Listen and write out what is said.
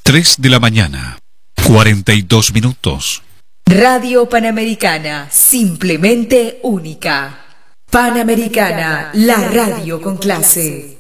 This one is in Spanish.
3 de la mañana, 42 minutos. Radio Panamericana, simplemente única. Panamericana, la radio con clase.